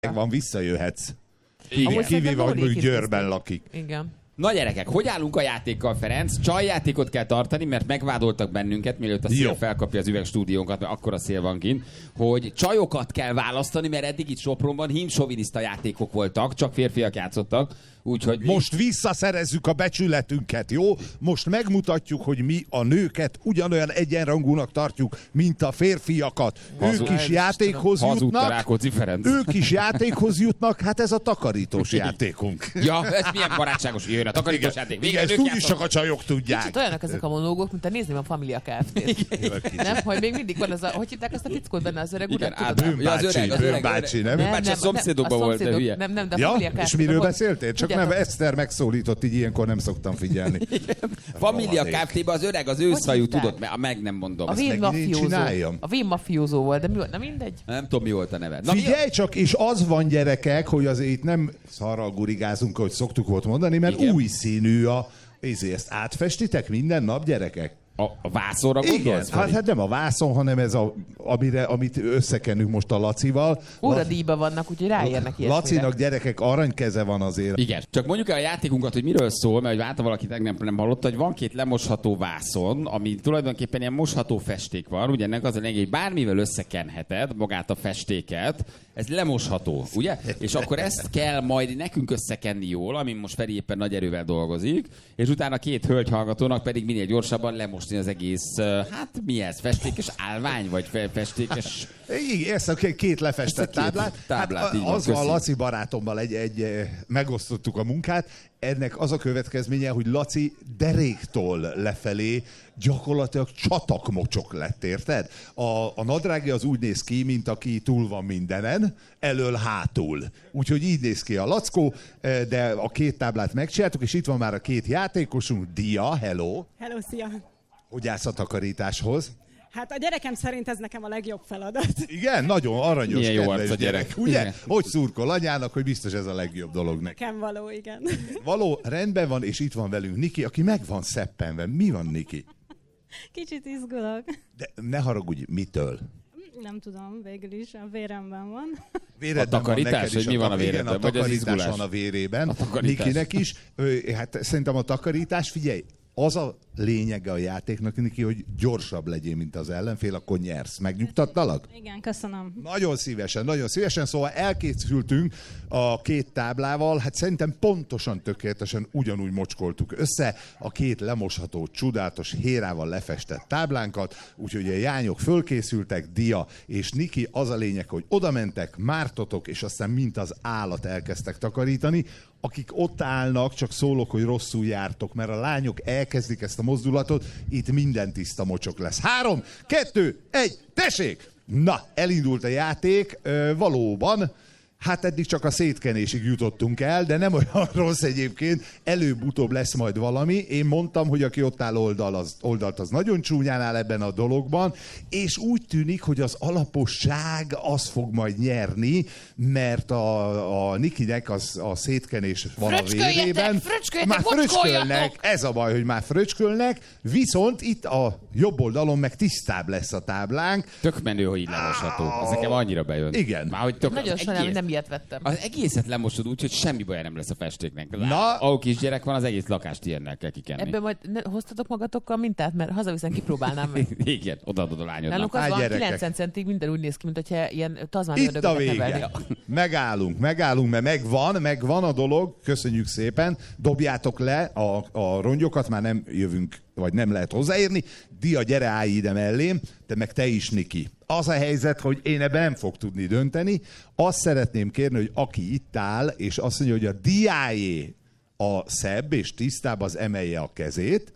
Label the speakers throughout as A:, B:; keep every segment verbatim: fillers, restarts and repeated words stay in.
A: Van, visszajöhetsz.
B: Igen.
A: Kivéve, hogy mondjuk Győrben lakik.
B: Igen.
C: Na gyerekek, hogy állunk a játékkal, Ferenc? Csajjátékot kell tartani, mert megvádoltak bennünket, mielőtt a szél
A: Jó.
C: felkapja az üvegstúdiónkat, mert akkor a szél van kint, hogy csajokat kell választani, mert eddig itt Sopronban hímsoviniszta játékok voltak, csak férfiak játszottak. Úgyhogy
A: most visszaszerezzük a becsületünket, jó? Most megmutatjuk, hogy mi a nőket ugyanolyan egyenrangúnak tartjuk, mint a férfiakat.
C: Hazud,
A: ők is játékhoz jutnak.
C: Rákóczi Ferenc.
A: Ők is játékhoz jutnak, hát ez a takarítós játékunk.
C: Ja, ez milyen barátságos, jön a takarítós játék.
A: Igen,
C: Végre
A: ezt
C: ők
A: úgyis
C: játszanak.
A: csak a csajok tudják.
B: Kicsit olyanok ezek a monológok, mint a nézném a Familia Kft-t. Nem? Hogy még mindig van az a, hogy hívták azt a fickót benne az öreg urat?
C: Igen,
B: tudod?
C: Bőm bácsi,
A: Ja, az öreg, az
C: Bőm
A: öreg, bácsi, nem?
C: Bőm bácsi a szomszédokban
B: a
C: volt, de
B: szomszédok-
C: hülye.
B: Nem, nem, de a
A: Ja,
B: Familia Kft-t.
A: és miről
B: volt.
A: beszéltél? Csak
B: Tudjátok-
A: nem, Eszter megszólított, így ilyenkor nem szoktam figyelni.
C: Familia Kft-ben az öreg, az őszhajú,
B: hívták?
C: tudod, mert meg nem mondom.
B: A
C: Ezt
B: vén
A: megint én
B: mafiózó.
A: csináljam?
B: A vén mafiózó volt, de mi volt? Na mindegy.
C: Nem tudom, mi volt a neve. Na, mi a-
A: Figyelj csak, és az van, gyerekek, hogy azért itt nem szarral gurigázunk, ahogy szoktuk volt mondani, mert
C: Igen.
A: új színű a... Ezért ezt átfestitek minden nap, gyerekek?
C: A, a vászonra
A: Igen,
C: gondolsz?
A: hát,
C: Feri?
A: hát nem a vászon, hanem ez a, amire, amit összekenünk most a Lacival.
B: Óradíjba vannak, úgyhogy ráérnek ilyesmire.
A: Lacinak, gyerekek, aranykeze van azért.
C: Igen. Csak mondjuk el a játékunkat, hogy miről szól, mert hogy válta valaki tegnap nem hallotta, hogy van két lemosható vászon, ami tulajdonképpen ilyen mosható festék van. Ugye ennek az a lényeg, hogy bármivel összekenheted magát a festéket, ez lemosható, ugye? És akkor ezt kell majd nekünk összekenni jól, amin most Feri éppen nagy erővel dolgozik, és utána két hölgy hallgatónak pedig minél gyorsabban lemosni az egész, uh, hát mi ez? Festékes állvány, vagy fe- festékes...
A: Igen, ezt a két lefestett
C: Ezt a két
A: táblát.
C: táblát,
A: hát
C: így van,
A: az van,
C: köszi.
A: Laci barátommal egy, egy, eh, megosztottuk a munkát. Ennek az a következménye, hogy Laci deréktól lefelé gyakorlatilag csatakmocsok lett, érted? A, a nadrági az úgy néz ki, mint aki túl van mindenen, elől hátul. Úgyhogy így néz ki a lackó, eh, de a két táblát megcsináltuk, és itt van már a két játékosunk. Dia, hello!
D: Hello, szia!
A: Hogy állsz a takarításhoz?
D: Hát a gyerekem szerint ez nekem a legjobb feladat.
A: Igen, nagyon aranyos,
C: Milyen jó
A: kedves
C: arc a gyerek.
A: gyerek. Ugye?
C: Igen.
A: Hogy szurkol anyának, hogy biztos ez a legjobb dolog neki.
D: Nekem való, igen.
A: Való, rendben van, és itt van velünk Niki, aki meg van szeppenve. Mi van, Niki?
E: Kicsit izgulok.
A: De ne haragudj, mitől?
E: Nem tudom, végül is a véremben van.
A: Véredben
C: A takarítás,
A: van neked is
C: hogy mi van a
A: tak-
C: véredben?
A: Igen, a
C: Vagy az
A: takarítás
C: izgulás?
A: van a vérében.
C: A takarítás.
A: Nikinek is. Ö, Hát szerintem a takarítás, figyelj, az a lényege a játéknak, Niki, hogy gyorsabb legyél, mint az ellenfél, akkor nyersz. Megnyugtattalak?
E: Igen, köszönöm.
A: Nagyon szívesen, nagyon szívesen. Szóval elkészültünk a két táblával, hát szerintem pontosan, tökéletesen ugyanúgy mocskoltuk össze a két lemosható, csodálatos hérával lefestett táblánkat, úgyhogy a jányok fölkészültek, Dia és Niki, az a lényeg, hogy oda mentek, mártotok, és aztán mint az állat elkezdtek takarítani. Akik ott állnak, csak szólok, hogy rosszul jártok, mert a lányok elkezdik ezt a mozdulatot, itt minden tiszta mocsok lesz. Három, kettő, egy, tessék! Na, elindult a játék, ö, valóban, hát eddig csak a szétkenésig jutottunk el, de nem olyan rossz egyébként, előbb-utóbb lesz majd valami. Én mondtam, hogy aki ott áll oldal, az, oldalt, az nagyon csúnyán áll ebben a dologban, és úgy tűnik, hogy az alaposság az fog majd nyerni, mert a, a Nikinek az, a szétkenés van a
B: Fröcsköljetek,
A: vérében.
B: fröcsköljetek,
A: Már fröcskölnek,
B: mocskoljatok!
A: ez a baj, hogy már fröcskölnek, viszont itt a jobb oldalon meg tisztább lesz a táblánk.
C: Tök menő, hogy így lemosható. Ez nekem annyira bejön.
A: Igen.
C: Már, hogy tök,
B: Nagyon
C: az
B: sajnálom,
C: egész-
B: nem ilyet vettem.
C: Az egészet lemosod úgy, hogy semmi baj nem lesz a festéknek.
A: Na.
C: Ahol kisgyerek van, az egész lakást ilyennel kell kikenni.
B: Ebből majd ne, hoztatok magatokkal mintát, mert hazaviszem, kipróbálnám meg.
C: Igen, odaadod a lányodnak.
B: Nálunk
A: Á,
B: az van,
A: gyerekek.
B: kilencven centig minden úgy néz ki, mint hogyha ilyen tazmán
A: Itt a
B: ördögöket
A: vége.
B: nevelnék.
A: Megállunk, megállunk, mert megvan, megvan a dolog. Köszönjük szépen. Dobjátok le a, a rongyokat, már nem jövünk, vagy nem lehet hozzáérni. Dia, gyere, állj ide mellém, de meg te is, Niki. Az a helyzet, hogy én ebben nem fog tudni dönteni. Azt szeretném kérni, hogy aki itt áll, és azt mondja, hogy a diájé a szebb és tisztább, az emelje a kezét.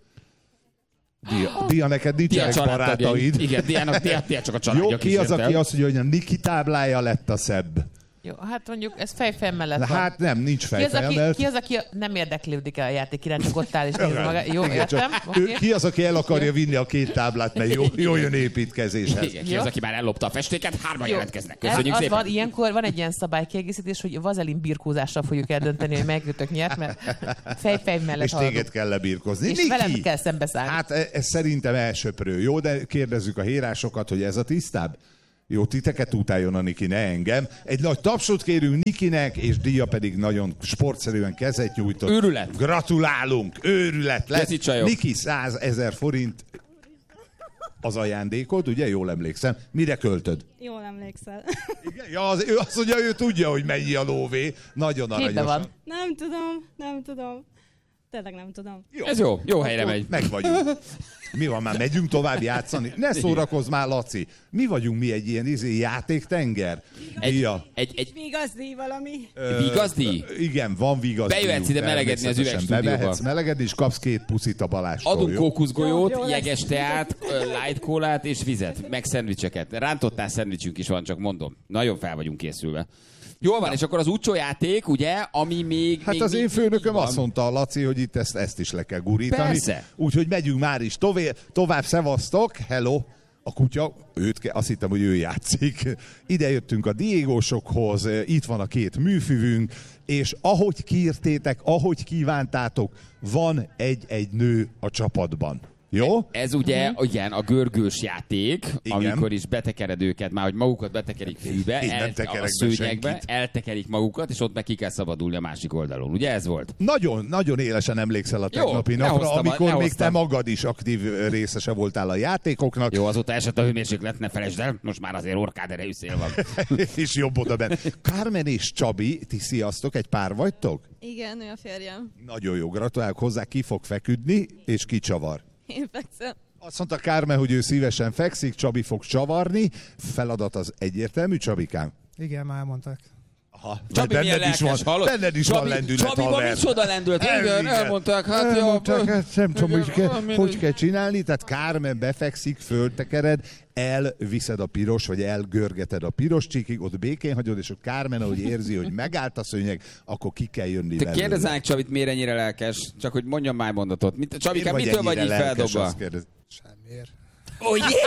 A: Dia, Dia neked
C: Dia
A: nincsenek
C: családtagjaink.
A: barátaid.
C: Igen, Diának, Dia, Dia csak a családja.
A: Jó, ki az, aki azt mondja, hogy a Niki táblája lett a szebb?
B: Jó, hát mondjuk ez fejfej mellett
A: De
B: van.
A: hát nem, nincs
B: Ki az,
A: fejfej,
B: aki,
A: mert...
B: ki az, aki nem érdeklődik el a játék iránt, csak ott áll és nézi maga. Jó,
A: Igen,
B: értem.
A: csak ő,
B: Okay.
A: ki az, aki el akarja vinni a két táblát, mert jó, jó jön építkezéshez.
C: Igen, ki
B: Jó.
C: az, aki már ellopta a festéket, hárman
B: Jó.
C: jelentkeznek.
B: Ez,
C: Köszönjük
B: az
C: szépen.
B: van, ilyenkor van egy ilyen szabálykiegészítés, hogy vazelin birkózással fogjuk eldönteni, hogy melyikőtök nyert, mert fej-fej mellett
A: És
B: haladunk.
A: téged kell lebirkozni.
B: És
A: Niki!
B: velem kell szembeszállni.
A: Hát ez szerintem elsöprő, jó? De kérdezzük a hérásokat, hogy ez a tisztább? Jó, titeket utáljon a Niki, ne engem. Egy nagy tapsot kérünk Nikinek, és díja pedig nagyon sportszerűen kezet nyújtott.
C: Őrület.
A: Gratulálunk, őrület lett.
C: Köszi, csajok.
A: Niki százezer forint az ajándékod, ugye? Jól emlékszem. Mire költöd?
E: Jól emlékszel.
A: Igen? Ja, az, ő azt mondja, ő tudja, hogy mennyi a lóvé. Nagyon
B: Képbe
A: aranyosan.
B: van.
E: Nem tudom, nem tudom. Tényleg nem tudom.
A: Jó.
C: Ez jó, jó helyre megy.
A: Meg vagyunk. Mi van már, megyünk tovább játszani? Ne szórakozz már, Laci. Mi vagyunk mi egy ilyen izé, játéktenger?
C: Egy,
A: Ja.
C: egy, egy
D: Vigazdi valami.
C: vigazdi?
A: Ö, igen, van vigazdi.
C: Bejöhetsz ide melegedni az üvegstúdióba.
A: Bevehetsz melegedni, és kapsz két puszit a Balástól.
C: Adunk
A: jó?
C: kókuszgolyót,
D: Jó, jó lesz.
C: jeges teát, ö, light kólát és vizet, meg szendvicseket. Rántottál szendvicsünk is van, csak mondom. Nagyon fel vagyunk készülve. Jól van, és akkor az úcsó játék, ugye, ami még...
A: Hát
C: még,
A: az
C: még,
A: én főnököm
C: van.
A: azt mondta, Laci, hogy itt ezt, ezt is le kell gurítani.
C: Persze.
A: Úgyhogy megyünk már is tovább, tovább szevasztok, hello. A kutya, őt ke- azt hittem, hogy ő játszik. Ide jöttünk a Diégósokhoz, itt van a két műfüvünk, és ahogy kiírtétek, ahogy kívántátok, van egy-egy nő a csapatban. Jó?
C: Ez ugye, uh-huh. igen, a görgős játék,
A: Igen.
C: amikor is betekered őket, már hogy magukat betekerik fűbe,
A: Én nem
C: el,
A: tekerek
C: a
A: be
C: szőnyegbe,
A: senkit.
C: eltekerik magukat, és ott meg ki kell szabadulni a másik oldalon. Ugye ez volt?
A: Nagyon, nagyon élesen emlékszel a
C: Jó,
A: tegnapi
C: ne
A: napra,
C: hoztam,
A: amikor
C: ne
A: még
C: hoztam.
A: te magad is aktív részese voltál a játékoknak.
C: Jó, azóta esett a hőmérséklet, ne felejtsd el, most már azért orkád erejű szél van.
A: És jobb oda benn. Carmen és Csabi, ti sziasztok, egy pár vagytok?
F: Igen, ő a férjem.
A: Nagyon jó, gratulálok hozzá, ki fog feküdni, és ki csavar.
F: Én fekszem.
A: Azt mondta Carmen, hogy ő szívesen fekszik, Csabi fog csavarni. Feladat az egyértelmű, Csabikám?
G: Igen, már mondták.
A: Aha,
C: Csabi
A: benned
C: milyen
A: is van,
C: lelkes, hallod?
A: benned is
C: Csabi,
A: van lendület,
C: Csabiban
A: haver.
C: micsoda lendület? Igen,
A: Igen.
C: elmondták, hát jó.
A: Elmondták, hát nem tudom, hogy,
C: Igen,
A: kell,
C: mindegy.
A: hogy kell csinálni. Tehát Carmen befekszik, föltekered, elviszed a piros, vagy elgörgeted a piros csíkig, ott békén hagyod, és ott Carmen, ahogy érzi, hogy megállt a szőnyeg, akkor ki kell jönni
C: Te
A: belőle.
C: kérdezzánk Csabit, miért ennyire lelkes? Csak hogy mondjam már mondatot. Mit, Csabikám,
A: Miért
C: mitől vagy így
A: ennyire lelkes,
C: feldobva?
A: azt kérdez.
G: Semmiért.
C: Oh, yeah.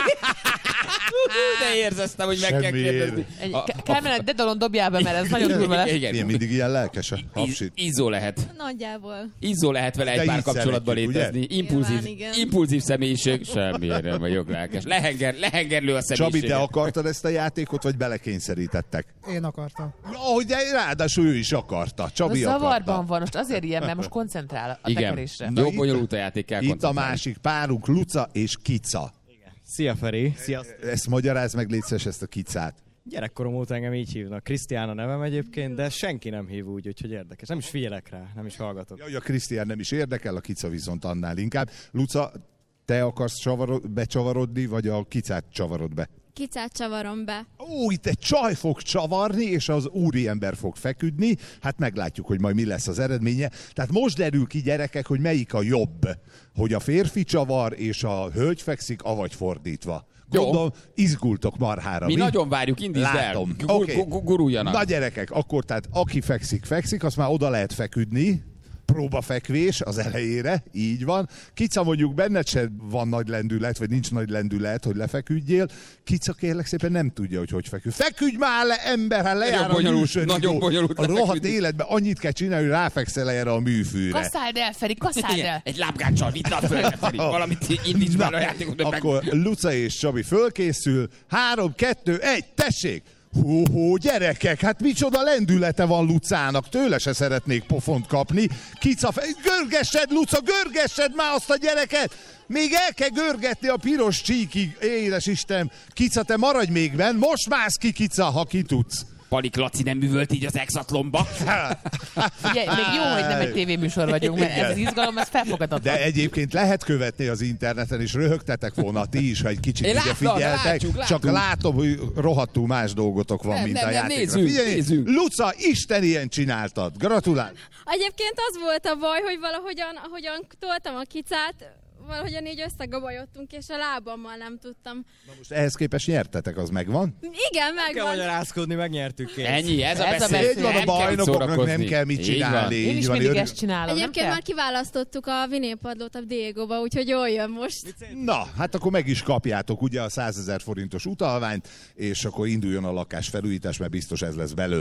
C: De érzeztem, hogy meg kell
A: Semmiért.
C: kérdezni.
B: Egy,
C: A-
B: K- Kármen, dedalon dobjál be, mert ez nagyon durva lesz.
C: Igen,
A: Milyen
C: igen.
A: mindig ilyen lelkes a hapsit?
C: Izzó lehet.
F: Nagyjából.
C: Izzó lehet vele
A: De
C: egy pár
A: így
C: kapcsolatban
A: szeretjük, ugye?
C: létezni. Impulzív,
F: Nyilván, igen.
C: impulzív személyiség. Semmiért nem vagyok lelkes. Lehenger, lehengerlő a
A: Csabi,
C: személyiség.
A: te akartad ezt a játékot, vagy belekényszerítettek?
G: Én akartam.
A: Ahogy de ráadásul ő is akarta. Csabi
B: Most zavarban
A: akarta.
B: van, most azért ilyen, mert most koncentrál a
C: Igen.
B: tekerésre.
A: Na
C: Jó
A: itt-
C: bonyolult a játék, kell
A: Itt a
C: koncentrálni.
A: másik párunk, Luca és Kica.
H: Szia Feri, sziasztok!
A: Ezt magyarázd meg, légy szíves, ezt a Kicát.
H: Gyerekkorom óta engem így hívnak. Krisztián a nevem egyébként, de senki nem hív úgy, úgyhogy érdekes. Nem is figyelek rá, nem is hallgatok.
A: Jaj, a Krisztián nem is érdekel, a Kica viszont annál inkább. Luca, te akarsz csavarod, becsavarodni, vagy a Kicát csavarod be?
F: Kicát csavarom be.
A: Ó, itt egy csaj fog csavarni, és az úriember fog feküdni. Hát meglátjuk, hogy majd mi lesz az eredménye. Tehát most derül ki, gyerekek, hogy melyik a jobb. Hogy a férfi csavar, és a hölgy fekszik, avagy fordítva.
C: Jó.
A: Gondolom, izgultok marhára.
C: Mi nagyon várjuk, indítsd el.
A: Látom.
C: Gur-
A: Oké.
C: gu- gu- Guruljanak.
A: Na gyerekek, akkor tehát aki fekszik, fekszik, azt már oda lehet feküdni. Próbafekvés az elejére, így van. Kica, mondjuk benned se van nagy lendület, vagy nincs nagy lendület, hogy lefeküdjél. Kica kérlek szépen nem tudja, hogy hogy feküdj. Feküdj már le, ember, hát lejár
C: Nagyon
A: a
C: bonyolult,
A: műsoridő.
C: nagyon bonyolult
A: A rohadt
C: lefeküdni.
A: életben annyit kell csinálni, hogy ráfekszel erre a műfűre.
B: Kasszáld el, Feri, kasszáld
C: Igen,
B: el!
C: egy lábgáccsal vidd a földre, Feri. Valamit indíts már a játékot. hogy meg-
A: Akkor Luca és Csabi fölkészül. Három, kettő, egy, tessék! Hú, hú, gyerekek, hát micsoda lendülete van Lucának, tőle se szeretnék pofont kapni. Kica, fe... görgessed, Luca, görgessed már azt a gyereket! Még el kell görgetni a piros csíkig, édes Isten. Kica, te maradj még benn, most mász ki, Kica, ha ki tudsz.
C: Palik Laci nem művölt így az exatlomba.
B: Figyelj, még jó, hogy nem egy tévéműsor vagyunk, mert
A: Igen.
B: ez az izgalom, ez felfogadhatatlan.
A: De egyébként lehet követni az interneten, és röhögtetek volna ti is, ha egy kicsit
C: Én
A: ide
C: láttam,
A: figyeltek.
C: látjuk,
A: Csak
C: látjuk.
A: látom, hogy rohadtul más dolgotok van,
C: Nem,
A: mint
C: nem,
A: a
C: nem,
A: játékra.
C: nézzünk,
A: Figyelj,
C: nézzünk.
A: Luca, Isten ilyen csináltad. Gratulál!
F: Egyébként az volt a baj, hogy valahogyan, ahogyan toltam a kicát, valahogyan így összegabajodtunk, és a lábammal nem tudtam.
A: Na most ehhez képest nyertetek, az megvan?
F: Igen,
H: Kell
F: megvan.
H: magyarázkodni, megnyertük kész.
C: Ennyi, ez a
B: Ez a
C: beszél.
B: beszéd.
A: Így van, a
C: Nem kell
A: bajnokoknak
C: szórakozni.
A: nem kell mit
C: Így van.
A: csinálni.
B: Én
A: Így
B: is
A: van,
B: mindig
A: örül-
B: ezt csinálom, nem
F: Egyébként
B: kell?
F: már kiválasztottuk a vinélpadlót a Diegóba, úgyhogy jól jön most.
A: Na, hát akkor meg is kapjátok ugye a százezer forintos utalványt, és akkor induljon a lakás felújítás, mert biztos ez lesz belőle.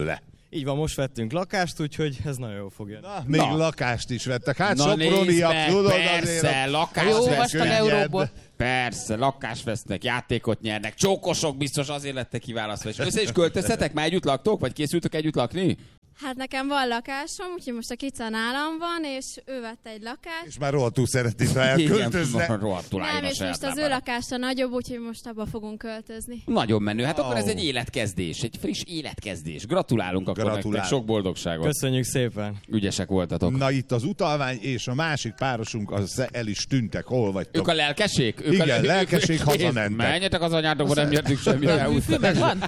H: Így van, most vettünk lakást, úgyhogy ez nagyon jó fog jönni.
A: Na, még
C: Na.
A: lakást is vettek. Hát
C: Na nézd
A: soproniak,
C: meg,
A: tudod
C: persze,
A: azért.
C: lakást
B: Jó
C: vesznek.
B: vastag
A: könnyebb.
B: euróból.
C: Persze, lakást vesznek, játékot nyernek, csókosok biztos azért lettek kiválasztva. És össze is költöztetek? Már együtt laktok? Vagy készültök együtt lakni?
F: Hát nekem van lakásom, úgyhogy most a kica nálam van, és ő vette egy lakást.
A: És már rohadtul szeretik, ha elköltözne.
C: Igen, rohadtul álljon
F: Nem,
C: a
F: és
C: saját
F: most az ő
C: lábára.
F: lakása nagyobb, úgyhogy most abba fogunk költözni.
C: Nagyon menő. Hát akkor ez
A: Wow.
C: egy életkezdés, egy friss életkezdés. Gratulálunk akkor
A: Gratulálunk.
C: nektek, sok boldogságot.
H: Köszönjük szépen.
C: Ügyesek voltatok.
A: Na itt az utalvány és a másik párosunk, az el is tűntek. Hol vagytok?
C: Ők a lelkeség? Ők
A: Igen,
C: a
A: lelkeség, hazamentek.
C: Menjetek az anyádokba, nem nyertük semmit. elhúztak.
B: Megvan?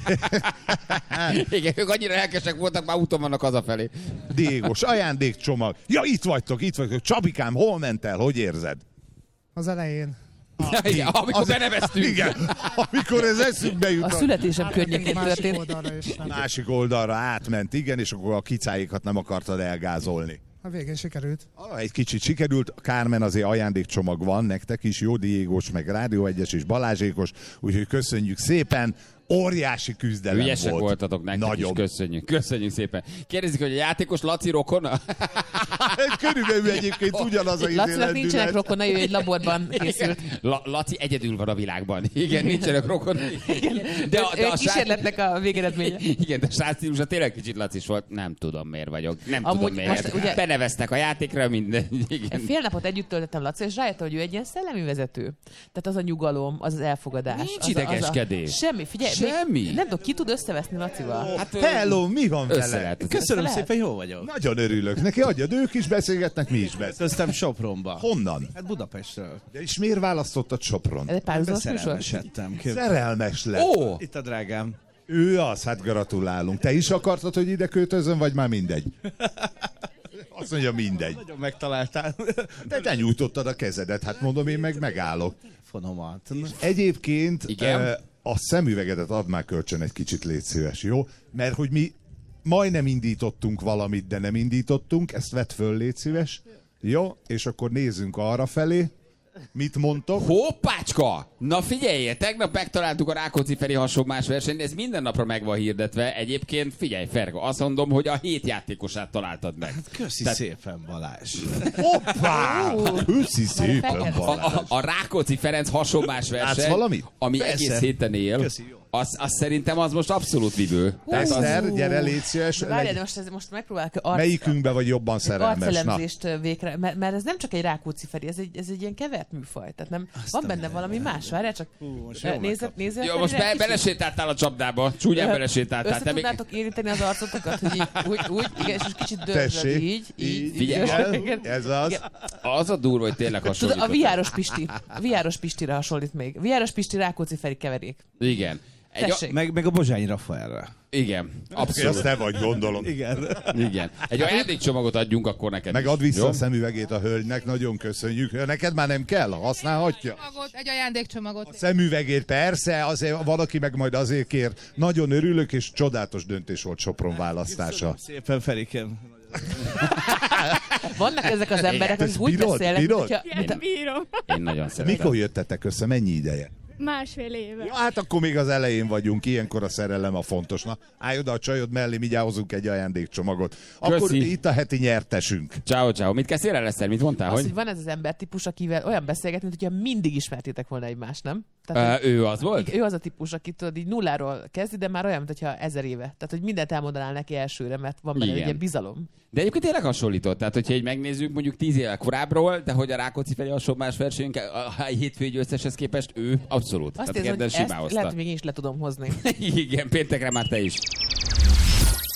C: Igen, ők annyira lelkesek voltak, már úton vannak hazafelé.
A: Diégos, ajándékcsomag. Ja, itt vagytok, itt vagytok. Csabikám, hol ment el? Hogy érzed?
G: Az elején
C: Igen, amikor
A: Az-
C: beneveztünk.
A: Igen, amikor ez eszünkbe jut.
B: A születésem környékén
G: másik
B: történt.
G: oldalra is.
A: A másik oldalra átment, igen, és akkor a kicáikat nem akartad elgázolni.
G: A végén sikerült.
A: Ah, egy kicsit sikerült, Kármen azért ajándékcsomag van nektek is, jó Diégós, meg Rádió egyes és Balázsékos, úgyhogy köszönjük szépen, óriási küzdelem
C: Ügyesek
A: volt.
C: voltatok, nektek
A: Nagyon.
C: is köszönjük. Köszönjük szépen. Kérdezik, hogy a játékos Laci rokona?
A: Körülbelül egyébként ugyanaz a
B: Lacinak nincsenek rokonai, ő egy laborban készült.
C: La- Laci egyedül van a világban. Igen, nincsenek rokonai. De a, de
B: Ő
C: a srác-
B: kísérletnek a végeredménye.
C: Igen, de a srác stílusa tényleg kicsit Lacis volt. Nem tudom, miért vagyok. Nem
B: Amúgy
C: tudom, miért.
B: most ugye-
C: Beneveztek a játékra, minden. Igen.
B: Fél napot együtt töltöttem Laci, és rájöttem, hogy ő egy ilyen szellemi vezető. Tehát az a nyugalom, az az elfogadás.
C: Nincs
B: az a- az a-
C: idegeskedés.
B: Semmi, figyelj.
C: Semmi.
B: Még, nem tudom, ki tud összeveszni Lacival.
C: Hát,
A: Hello, mi van
C: össze
A: vele?
C: lehet.
I: Köszönöm
B: lehet?
I: szépen, jó vagyok.
A: Nagyon örülök neki, adjad, ők is beszélgetnek, mi is beszélgetünk.
I: Költöztem Sopronba.
A: Honnan?
I: Hát Budapestről.
A: De és miért választottad Sopron?
B: Ez egy párhuzamos műsor?
I: Beszerelmesedtem. Kép-
A: Szerelmes lett.
C: Ó,
I: Itt a drágám.
A: Ő az, hát gratulálunk. Te is akartad, hogy ide költözön, vagy már mindegy? Azt mondja, mindegy.
I: Nagyon megtaláltál.
A: De te nyújtottad a kezedet, hát mondom, én meg megállok.
I: Fonomat.
A: Egyébként
C: Igen?
A: eh, a szemüvegedet add már kölcsön egy kicsit, légy szíves, jó? Mert hogy mi majdnem indítottunk valamit, de nem indítottunk, ezt vedd föl, légy szíves. Jó? És akkor nézzünk arra felé. Mit mondtok?
C: hoppácska! Na figyeljél, tegnap megtaláltuk a Rákóczi Feri hasonlás versenyt, ez minden napra meg van hirdetve. Egyébként figyelj, Ferga, azt mondom, hogy a hét játékosát találtad meg.
I: Köszi
C: Tehát-
I: szépen, Balázs.
A: Hoppá! Köszi szépen,
B: fekete.
C: A,
A: Balázs.
C: a, a Rákóczi Ferenc hasonlás verseny,
A: valamit?
C: ami
I: Persze.
C: egész héten él,
I: Köszi, jó.
C: az, az szerintem az most abszolút vivő. Tehát az,
A: Eszter, gyere, légy szíves.
B: Várjál,
A: Legy...
B: de most, ez, most megpróbálok arc,
A: Melyikünkbe vagy jobban szerelmes? Na.
B: arcelemzést végre, mert, mert ez nem csak egy Rákóczi Feri, ez egy, ez egy ilyen kevert műfaj. Tehát nem, van benne valami más. Várjál, csak
I: most jól
B: nézed, nézed.
C: jó, most be, belesétáltál a csapdába, csúnyán belesétáltál.
B: Össze
C: Te még...
B: tudnátok érinteni az arcotokat, hogy így, úgy, úgy, igen, és most kicsit dörzsöd,
A: Tessék.
B: így, így,
C: Figyelj,
B: így,
A: Igen, ez az.
B: Igen.
C: Az a durva, hogy tényleg
B: Tudod,
C: hasonlított.
B: a viáros Pisti. A viáros Pistire hasonlít még. Viáros Pisti, Rákóczi Feri keverék.
C: Igen. Egy,
B: Tessék.
I: Meg, meg a Bozsányi Rafaelre.
C: igen,
A: Azt
C: abszolút.
A: te vagy, gondolom.
I: Igen.
C: Igen. Egy ajándékcsomagot adjunk akkor neked
A: Meg
C: is.
A: add vissza
C: Jó?
A: a szemüvegét a hölgynek, nagyon köszönjük. Neked már nem kell, használhatja.
J: Csomagot, egy ajándékcsomagot.
A: A szemüvegét persze, azért valaki meg majd azért kér. Nagyon örülök, és csodálatos döntés volt Sopron választása.
I: Szépen, Ferikém.
B: Vannak ezek az emberek,
A: Ezt
B: akik úgy
A: bírod?
B: beszélnek,
A: Bírod?
B: hogyha...
F: Igen, bírom.
C: Én nagyon szeretem.
A: Mikor jöttetek össze, mennyi ideje?
F: Másfél éve.
A: Ja, hát akkor még az elején vagyunk, ilyenkor a szerelem a fontos. Na, állj oda a csajod mellé, mindjárt hozunk egy ajándékcsomagot. Akkor
C: Köszi.
A: itt a heti nyertesünk.
C: Ciao, ciao. Mit kezdtél el leszel? Mit mondtál?
B: Az,
C: Hogy?
B: hogy van ez az embertípus, akivel olyan beszélgetni, mint hogyha mindig ismertétek volna egymást, nem? Tehát,
C: Uh, ő az volt?
B: hogy ő az a típus, aki tudod, így nulláról kezdi, de már olyan, mintha ezer éve. Tehát, hogy mindent elmondanál neki elsőre, mert van benne egy
C: Igen.
B: ilyen bizalom.
C: De egyébként tényleg hasonlított. Tehát, hogyha így megnézzük mondjuk tíz évvel korábbról, de hogy a Rákóczi Feri hasonlás versenyünk a hétfői győzteshez képest ő abszolút.
B: Azt
C: Tehát
B: érzem, hogy
C: kedden
B: ezt
C: simán
B: lehet,
C: hozta.
B: hogy még én is le tudom hozni.
C: Igen, péntekre már te is.